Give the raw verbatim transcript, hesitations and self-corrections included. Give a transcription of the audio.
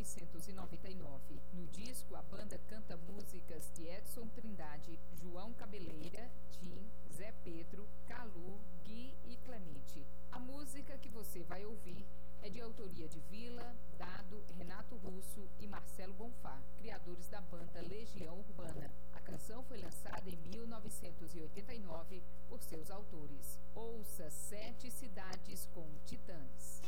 novecentos e noventa e nove. No disco, a banda canta músicas de Edson Trindade, João Cabeleira, Tim, Zé Pedro, Calu, Gui e Clemente. A música que você vai ouvir é de autoria de Vila, Dado, Renato Russo e Marcelo Bonfá, criadores da banda Legião Urbana. A canção foi lançada em mil novecentos e oitenta e nove por seus autores. Ouça Sete Cidades com Titãs.